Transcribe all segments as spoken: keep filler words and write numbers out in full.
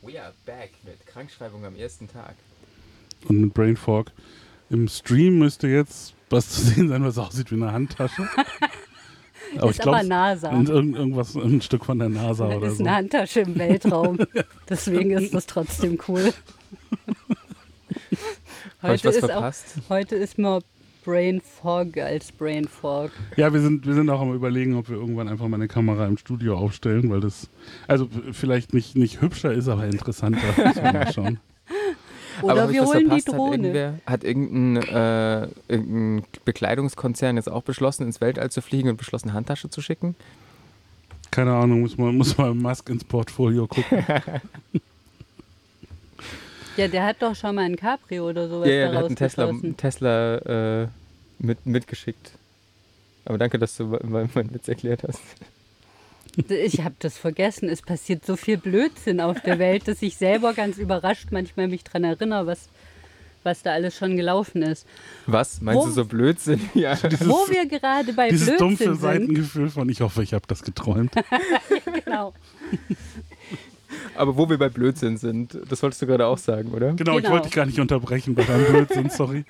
We are back mit Krankschreibung am ersten Tag. Und mit Brain Fog. Im Stream müsste jetzt was zu sehen sein, was aussieht wie eine Handtasche. Aber ist ich glaube, NASA. Irgend, irgendwas, ein Stück von der NASA das oder ist so. Eine Handtasche im Weltraum. Deswegen ist das trotzdem cool. Habe ich was ist verpasst? Auch, heute ist mehr Brain Fog als Brain Fog. Ja, wir sind, wir sind auch am Überlegen, ob wir irgendwann einfach mal eine Kamera im Studio aufstellen, weil das also vielleicht nicht, nicht hübscher ist, aber interessanter. Müssen wir mal schauen. Oder aber wir holen die verpasst? Drohne. Hat, hat irgendein, äh, irgendein Bekleidungskonzern jetzt auch beschlossen, ins Weltall zu fliegen und beschlossen, eine Handtasche zu schicken? Keine Ahnung, muss man, muss man Musk ins Portfolio gucken. Ja, der hat doch schon mal ein Cabrio oder sowas ja, ja, da der hat einen Tesla, rausgeschossen. Tesla äh, mit, mitgeschickt. Aber danke, dass du meinen Witz erklärt hast. Ich habe das vergessen. Es passiert so viel Blödsinn auf der Welt, dass ich selber ganz überrascht manchmal mich daran erinnere, was, was da alles schon gelaufen ist. Was? Meinst Wo, du so Blödsinn? Ja. Dieses, Wo wir gerade bei dieses Blödsinn dumpfe sind. Seitengefühl von, ich hoffe, ich habe das geträumt. Genau. Aber wo wir bei Blödsinn sind, das wolltest du gerade auch sagen, oder? Genau, Genau. ich wollte dich gar nicht unterbrechen bei deinem Blödsinn, sorry.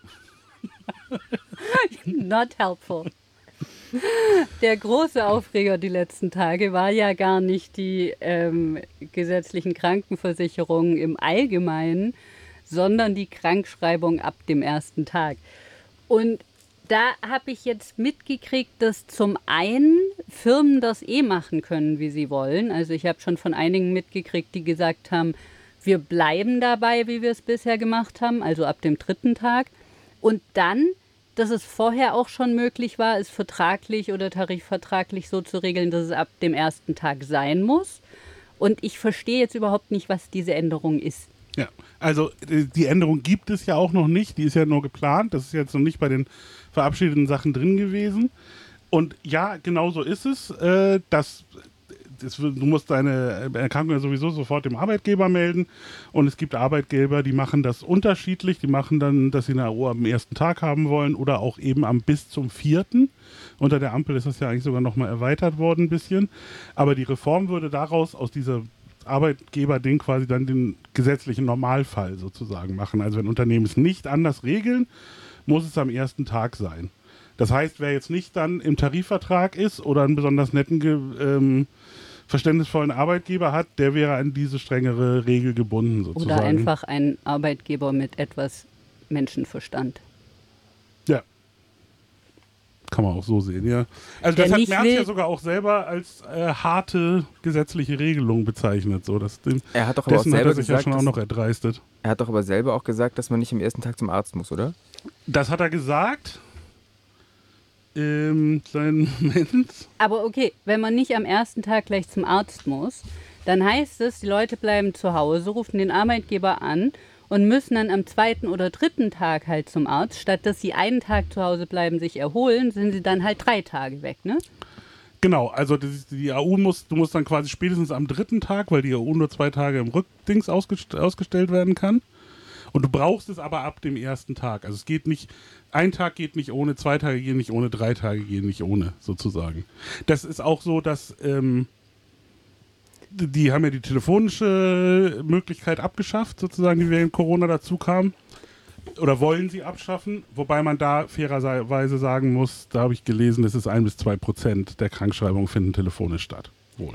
Not helpful. Der große Aufreger die letzten Tage war ja gar nicht die ähm, gesetzlichen Krankenversicherungen im Allgemeinen, sondern die Krankschreibung ab dem ersten Tag. Und da habe ich jetzt mitgekriegt, dass zum einen Firmen das eh machen können, wie sie wollen. Also ich habe schon von einigen mitgekriegt, die gesagt haben, wir bleiben dabei, wie wir es bisher gemacht haben, also ab dem dritten Tag. Und dann, dass es vorher auch schon möglich war, es vertraglich oder tarifvertraglich so zu regeln, dass es ab dem ersten Tag sein muss. Und ich verstehe jetzt überhaupt nicht, was diese Änderung ist. Ja, also die Änderung gibt es ja auch noch nicht, die ist ja nur geplant, das ist jetzt noch nicht bei den verabschiedeten Sachen drin gewesen. Und ja, genau so ist es, äh, dass das, du musst deine Erkrankung ja sowieso sofort dem Arbeitgeber melden und es gibt Arbeitgeber, die machen das unterschiedlich, die machen dann, dass sie eine A O am ersten Tag haben wollen oder auch eben am bis zum vierten. Unter der Ampel ist das ja eigentlich sogar nochmal erweitert worden ein bisschen, aber die Reform würde daraus aus dieser Arbeitgeber-Ding quasi dann den gesetzlichen Normalfall sozusagen machen. Also wenn Unternehmen es nicht anders regeln, muss es am ersten Tag sein. Das heißt, wer jetzt nicht dann im Tarifvertrag ist oder einen besonders netten, ähm, verständnisvollen Arbeitgeber hat, der wäre an diese strengere Regel gebunden sozusagen. Oder einfach ein Arbeitgeber mit etwas Menschenverstand. Ja. Kann man auch so sehen, ja. Also Der das hat nicht Merz will- ja sogar auch selber als äh, harte gesetzliche Regelung bezeichnet. So, dass dem, Er hat doch aber auch dessen hat selber er sich ja gesagt, schon auch dass, noch erdreistet. er hat doch aber selber auch gesagt, dass man nicht am ersten Tag zum Arzt muss, oder? Das hat er gesagt. Ähm, kleinen Moment. Aber okay, wenn man nicht am ersten Tag gleich zum Arzt muss, dann heißt es, die Leute bleiben zu Hause, rufen den Arbeitgeber an und müssen dann am zweiten oder dritten Tag halt zum Arzt. Statt dass sie einen Tag zu Hause bleiben, sich erholen, sind sie dann halt drei Tage weg, ne? Genau, also das, die A U muss, du musst dann quasi spätestens am dritten Tag, weil die A U nur zwei Tage im Rückdings ausgest- ausgestellt werden kann. Und du brauchst es aber ab dem ersten Tag. Also es geht nicht, ein Tag geht nicht ohne, zwei Tage gehen nicht ohne, drei Tage gehen nicht ohne, sozusagen. Das ist auch so, dass ähm, die haben ja die telefonische Möglichkeit abgeschafft, sozusagen, die während Corona dazu kam. Oder wollen sie abschaffen, wobei man da fairerweise sagen muss, da habe ich gelesen, es ist ein bis zwei Prozent der Krankschreibungen finden telefonisch statt. Wohl.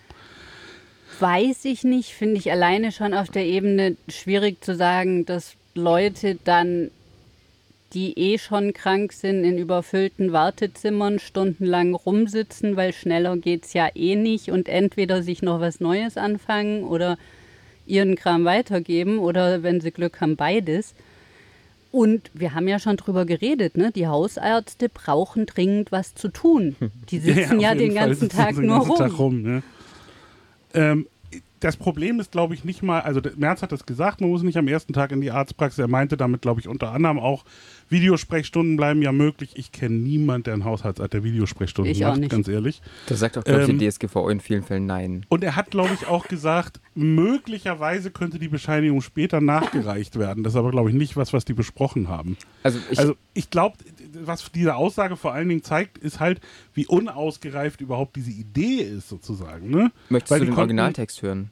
Weiß ich nicht, finde ich alleine schon auf der Ebene schwierig zu sagen, dass Leute dann, die eh schon krank sind, in überfüllten Wartezimmern stundenlang rumsitzen, weil schneller geht's ja eh nicht und entweder sich noch was Neues anfangen oder ihren Kram weitergeben oder wenn sie Glück haben, beides. Und wir haben ja schon drüber geredet, ne? Die Hausärzte brauchen dringend was zu tun. Die sitzen ja, auf den jeden Fall ganzen sitzen Tag sie den nur ganzen rum. Tag rum, ne? ähm, das Problem ist, glaube ich, nicht mal, also der Merz hat das gesagt, man muss nicht am ersten Tag in die Arztpraxis. Er meinte damit, glaube ich, unter anderem auch, Videosprechstunden bleiben ja möglich. Ich kenne niemanden, der einen Hausarzt hat, der Videosprechstunden Ich auch macht, nicht. ganz ehrlich. Da sagt auch, glaube ich, Ähm, die D S G V O in vielen Fällen nein. Und er hat, glaube ich, auch gesagt, möglicherweise könnte die Bescheinigung später nachgereicht werden. Das ist aber, glaube ich, nicht was, was die besprochen haben. Also ich, Also ich glaube, was diese Aussage vor allen Dingen zeigt, ist halt, wie unausgereift überhaupt diese Idee ist, sozusagen. Ne? möchtest weil du die den konnten- Originaltext hören?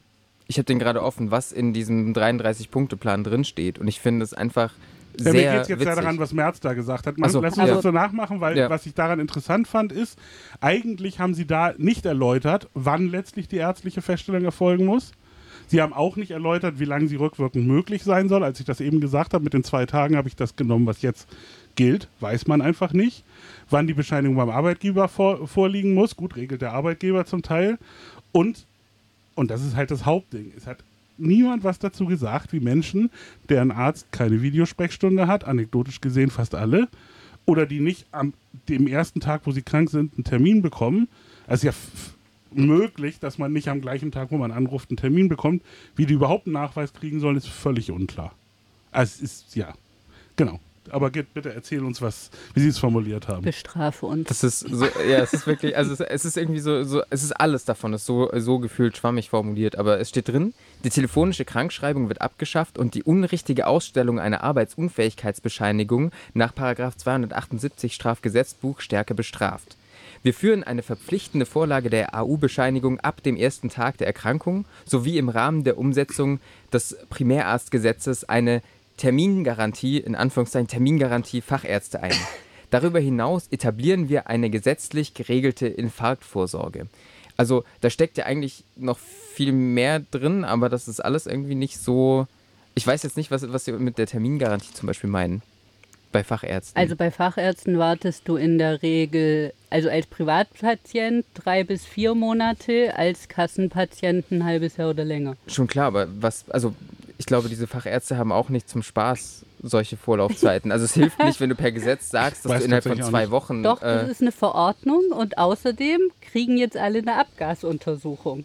ich habe den gerade offen, was in diesem dreiunddreißig-Punkte-Plan drinsteht. Und ich finde es einfach Ja, sehr mir geht es jetzt witzig. ja daran, was Merz da gesagt hat. Man, Ach so, lass uns ja. das so nachmachen, weil Ja. was ich daran interessant fand, ist, eigentlich haben sie da nicht erläutert, wann letztlich die ärztliche Feststellung erfolgen muss. Sie haben auch nicht erläutert, wie lange sie rückwirkend möglich sein soll. Als ich das eben gesagt habe, mit den zwei Tagen habe ich das genommen, was jetzt gilt. Weiß man einfach nicht. Wann die Bescheinigung beim Arbeitgeber vor, vorliegen muss. Gut, regelt der Arbeitgeber zum Teil. Und, und das ist halt das Hauptding. Es hat niemand was dazu gesagt, wie Menschen, deren Arzt keine Videosprechstunde hat, anekdotisch gesehen fast alle, oder die nicht am dem ersten Tag, wo sie krank sind, einen Termin bekommen. Also ja f- möglich, dass man nicht am gleichen Tag, wo man anruft, einen Termin bekommt. Wie die überhaupt einen Nachweis kriegen sollen, ist völlig unklar. Also es ist, ja, genau. Aber geht, bitte erzähl uns, was, wie Sie es formuliert haben. Bestrafe uns. Das ist so, ja, es ist wirklich, also es, es ist irgendwie so, so, es ist alles davon, ist so, so gefühlt schwammig formuliert, aber es steht drin, die telefonische Krankschreibung wird abgeschafft und die unrichtige Ausstellung einer Arbeitsunfähigkeitsbescheinigung nach Paragraph zweihundertachtundsiebzig Strafgesetzbuch stärker bestraft. Wir führen eine verpflichtende Vorlage der A U-Bescheinigung ab dem ersten Tag der Erkrankung sowie im Rahmen der Umsetzung des Primärarztgesetzes eine Termingarantie, in Anführungszeichen Termingarantie Fachärzte ein. Darüber hinaus etablieren wir eine gesetzlich geregelte Infarktvorsorge. Also da steckt ja eigentlich noch viel mehr drin, aber das ist alles irgendwie nicht so... Ich weiß jetzt nicht, was, was Sie mit der Termingarantie zum Beispiel meinen, bei Fachärzten. Also bei Fachärzten wartest du in der Regel, also als Privatpatient drei bis vier Monate, als Kassenpatient ein halbes Jahr oder länger. Schon klar, aber was, also ich glaube, diese Fachärzte haben auch nicht zum Spaß solche Vorlaufzeiten. Also es hilft nicht, wenn du per Gesetz sagst, dass Weiß du innerhalb von tatsächlich auch zwei nicht. Wochen... Doch, das äh, ist eine Verordnung und außerdem kriegen jetzt alle eine Abgasuntersuchung.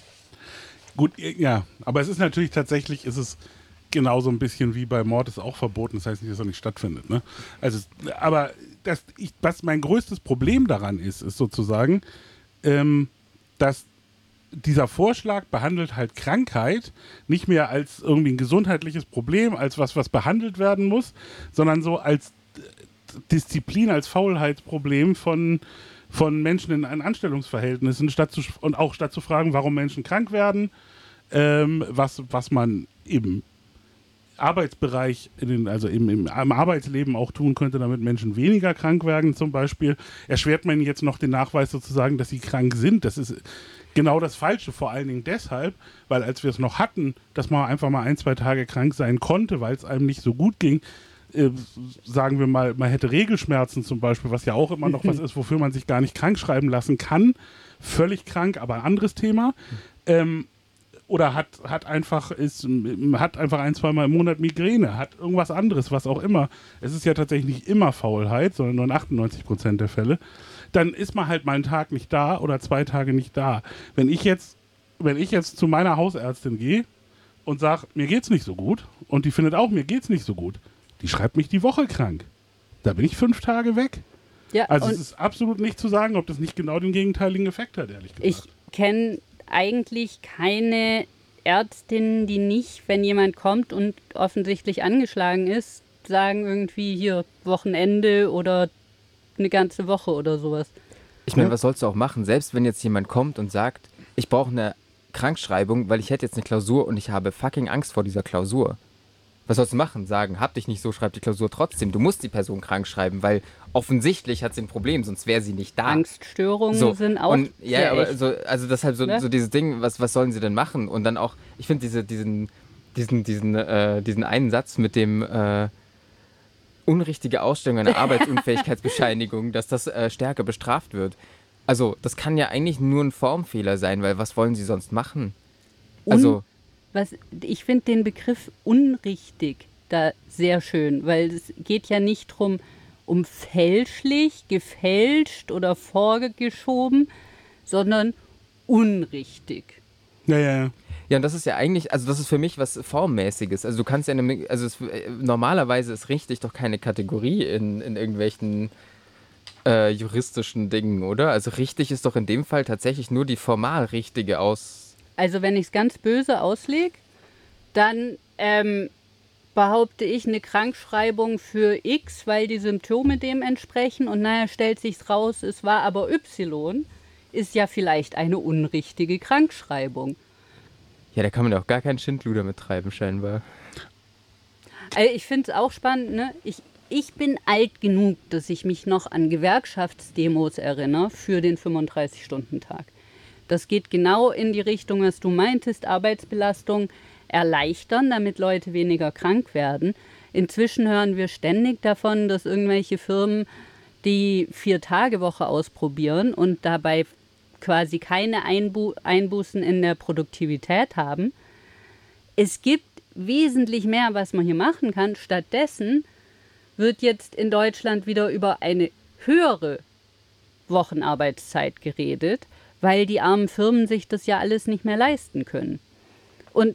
Gut, ja, aber es ist natürlich tatsächlich, ist es genauso ein bisschen wie bei Mord ist auch verboten, das heißt nicht, dass er nicht stattfindet. Ne? Also, aber das, ich, was mein größtes Problem daran ist, ist sozusagen, ähm, dass dieser Vorschlag behandelt halt Krankheit nicht mehr als irgendwie ein gesundheitliches Problem, als was, was behandelt werden muss, sondern so als Disziplin, als Faulheitsproblem von, von Menschen in einen Anstellungsverhältnissen, statt zu, und auch statt zu fragen, warum Menschen krank werden, ähm, was, was man im Arbeitsbereich, in den, also im, im, im Arbeitsleben auch tun könnte, damit Menschen weniger krank werden zum Beispiel, erschwert man jetzt noch den Nachweis sozusagen, dass sie krank sind. Das ist genau das Falsche, vor allen Dingen deshalb, weil als wir es noch hatten, dass man einfach mal ein, zwei Tage krank sein konnte, weil es einem nicht so gut ging, äh, sagen wir mal, man hätte Regelschmerzen zum Beispiel, was ja auch immer noch was ist, wofür man sich gar nicht krank schreiben lassen kann. Völlig krank, aber ein anderes Thema. Ähm, oder hat, hat einfach ist, hat einfach ein, zweimal im Monat Migräne, hat irgendwas anderes, was auch immer. Es ist ja tatsächlich nicht immer Faulheit, sondern nur in achtundneunzig Prozent der Fälle. Dann ist man halt mal einen Tag nicht da oder zwei Tage nicht da. Wenn ich jetzt, wenn ich jetzt zu meiner Hausärztin gehe und sage, mir geht's nicht so gut, und die findet auch, mir geht's nicht so gut, die schreibt mich die Woche krank. Da bin ich fünf Tage weg. Ja, Also und es ist absolut nicht zu sagen, ob das nicht genau den gegenteiligen Effekt hat, ehrlich ich gesagt. kenne eigentlich keine Ärztin, die nicht, wenn jemand kommt und offensichtlich angeschlagen ist, sagen irgendwie hier Wochenende oder eine ganze Woche oder sowas. Ich meine, Ja. was sollst du auch machen? Selbst wenn jetzt jemand kommt und sagt, ich brauche eine Krankschreibung, weil ich hätte jetzt eine Klausur und ich habe fucking Angst vor dieser Klausur. Was sollst du machen? Sagen, hab dich nicht so, schreib die Klausur trotzdem. Du musst die Person krank schreiben, weil offensichtlich hat sie ein Problem, sonst wäre sie nicht da. Angststörungen So, sind auch und, ja, sehr aber echt. so, also deshalb so, Ne? so dieses Ding, was, was sollen sie denn machen? Und dann auch, ich finde diese, diesen, diesen, diesen, äh, diesen einen Satz mit dem äh, unrichtige Ausstellung einer Arbeitsunfähigkeitsbescheinigung, dass das äh, stärker bestraft wird. Also das kann ja eigentlich nur ein Formfehler sein, weil was wollen sie sonst machen? Also Was, ich finde den Begriff unrichtig da sehr schön, weil es geht ja nicht drum um fälschlich, gefälscht oder vorgeschoben, sondern unrichtig. Ja, ja, ja. ja, und das ist ja eigentlich, also das ist für mich was Formmäßiges. Also du kannst ja, eine, also es, äh, normalerweise ist richtig doch keine Kategorie in, in irgendwelchen äh, juristischen Dingen, oder? Also richtig ist doch in dem Fall tatsächlich nur die formal richtige aus... Also wenn ich es ganz böse auslege, dann ähm, behaupte ich eine Krankschreibung für X, weil die Symptome dem entsprechen und naja, stellt sich's raus, es war aber Y, ist ja vielleicht eine unrichtige Krankschreibung. Ja, da kann man ja auch gar keinen Schindluder mit treiben, scheinbar. Also ich finde es auch spannend, ne? Ich, ich bin alt genug, dass ich mich noch an Gewerkschaftsdemos erinnere für den fünfunddreißig-Stunden-Tag. Das geht genau in die Richtung, was du meintest, Arbeitsbelastung erleichtern, damit Leute weniger krank werden. Inzwischen hören wir ständig davon, dass irgendwelche Firmen die Vier-Tage-Woche ausprobieren und dabei quasi keine Einbu- Einbußen in der Produktivität haben. Es gibt wesentlich mehr, was man hier machen kann. Stattdessen wird jetzt in Deutschland wieder über eine höhere Wochenarbeitszeit geredet, weil die armen Firmen sich das ja alles nicht mehr leisten können. Und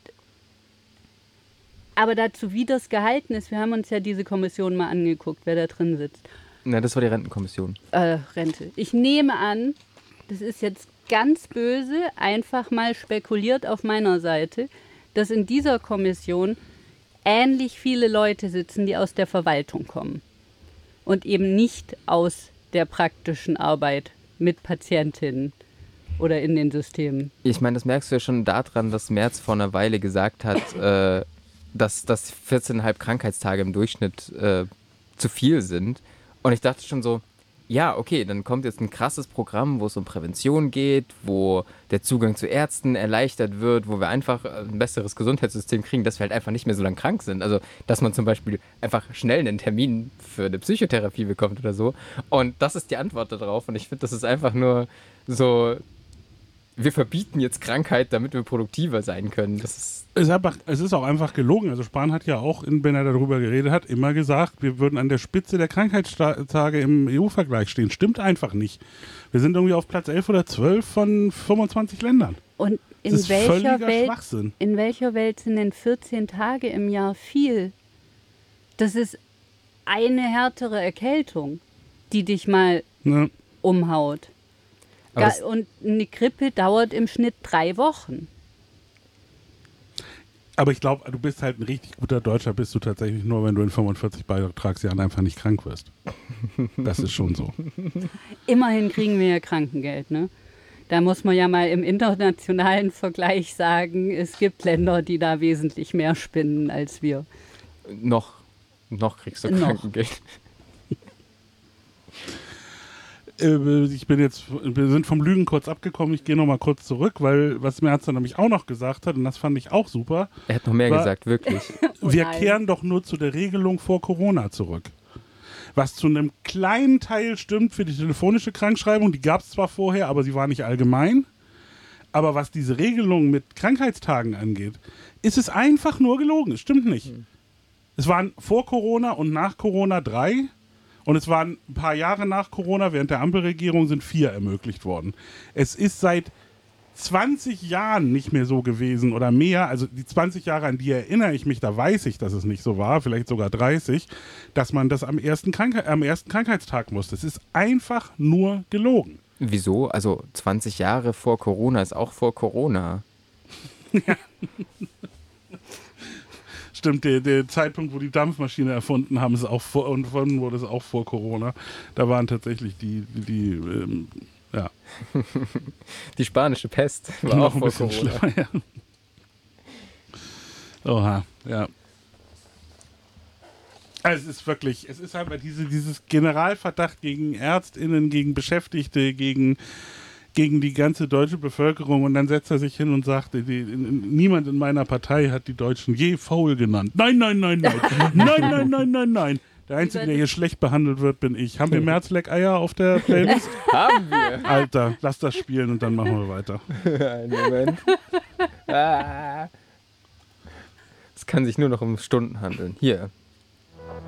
aber dazu, wie das gehalten ist, wir haben uns ja diese Kommission mal angeguckt, wer da drin sitzt. Na, das war die Rentenkommission. Äh, Rente. Ich nehme an, das ist jetzt ganz böse, einfach mal spekuliert auf meiner Seite, dass in dieser Kommission ähnlich viele Leute sitzen, die aus der Verwaltung kommen und eben nicht aus der praktischen Arbeit mit Patientinnen oder in den Systemen. Ich meine, das merkst du ja schon daran, dass Merz vor einer Weile gesagt hat, äh, dass, dass vierzehn Komma fünf Krankheitstage im Durchschnitt äh, zu viel sind. Und ich dachte schon so, ja, okay, dann kommt jetzt ein krasses Programm, wo es um Prävention geht, wo der Zugang zu Ärzten erleichtert wird, wo wir einfach ein besseres Gesundheitssystem kriegen, dass wir halt einfach nicht mehr so lange krank sind. Also, dass man zum Beispiel einfach schnell einen Termin für eine Psychotherapie bekommt oder so. Und das ist die Antwort darauf. Und ich finde, das ist einfach nur so, wir verbieten jetzt Krankheit, damit wir produktiver sein können. Das ist Es ist, einfach, es ist auch einfach gelogen. Also Spahn hat ja auch, wenn er darüber geredet hat, immer gesagt, wir würden an der Spitze der Krankheitstage im E U-Vergleich stehen. Stimmt einfach nicht. Wir sind irgendwie auf Platz elf oder zwölf von fünfundzwanzig Ländern. Und in das ist welcher völliger Welt, Schwachsinn. in welcher Welt sind denn vierzehn Tage im Jahr viel? Das ist eine härtere Erkältung, die dich mal Ne? umhaut. Aber Ga- es- Und eine Grippe dauert im Schnitt drei Wochen. Aber ich glaube, du bist halt ein richtig guter Deutscher, bist du tatsächlich nur, wenn du in fünfundvierzig Beitragsjahren einfach nicht krank wirst. Das ist schon so. Immerhin kriegen wir ja Krankengeld, ne? Da muss man ja mal im internationalen Vergleich sagen, es gibt Länder, die da wesentlich mehr spinnen als wir. noch, noch kriegst du Noch. Krankengeld. Äh, Ich bin jetzt, wir sind vom Lügen kurz abgekommen. Ich gehe noch mal kurz zurück, weil was Merz dann nämlich auch noch gesagt hat, und das fand ich auch super, Er hat noch mehr War- gesagt, wirklich. Oh wir nein. kehren doch nur zu der Regelung vor Corona zurück. Was zu einem kleinen Teil stimmt für die telefonische Krankschreibung, die gab es zwar vorher, aber sie war nicht allgemein. Aber was diese Regelung mit Krankheitstagen angeht, ist es einfach nur gelogen. Es stimmt nicht. Es waren vor Corona und nach Corona drei. Und es waren ein paar Jahre nach Corona, während der Ampelregierung sind vier ermöglicht worden. Es ist seit zwanzig Jahren nicht mehr so gewesen oder mehr, also die zwanzig Jahre, an die erinnere ich mich, da weiß ich, dass es nicht so war, vielleicht sogar dreißig, dass man das am ersten, Krankheit, am ersten Krankheitstag musste. Es ist einfach nur gelogen. Wieso? Also zwanzig Jahre vor Corona ist auch vor Corona. Stimmt, der, der Zeitpunkt, wo die Dampfmaschine erfunden haben, ist auch vor, und von wurde es auch vor Corona. Da waren tatsächlich die, die, die ähm, ja, Die spanische Pest war noch auch ein vor bisschen Corona. schlimmer. Ja. Oha, ja. Also es ist wirklich, es ist einfach diese, dieses Generalverdacht gegen ÄrztInnen, gegen Beschäftigte, gegen, gegen die ganze deutsche Bevölkerung, und dann setzt er sich hin und sagt, die, die, niemand in meiner Partei hat die Deutschen je faul genannt. Nein, nein, nein, nein. Nein, nein, nein, nein, nein. Der Einzige, der hier schlecht behandelt wird, bin ich. Haben wir Märzleck-Eier auf der Playlist? Haben wir. Alter, lass das spielen und dann machen wir weiter. Einen Moment. Ah. Es kann sich nur noch um Stunden handeln. Hier.